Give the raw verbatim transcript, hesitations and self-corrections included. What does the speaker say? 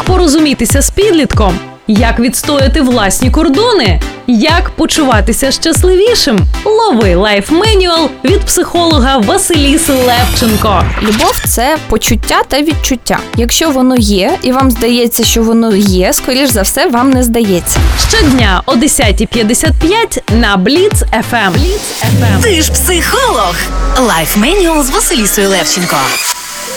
Як порозумітися з підлітком? Як відстояти власні кордони? Як почуватися щасливішим? Лови лайф-менюал від психолога Василіси Левченко. Любов – це почуття та відчуття. Якщо воно є, і вам здається, що воно є, скоріш за все, вам не здається. Щодня о десята п'ятдесят п'ять на Бліц еф ем. Ти ж психолог. Лайф-менюал з Василісою Левченко.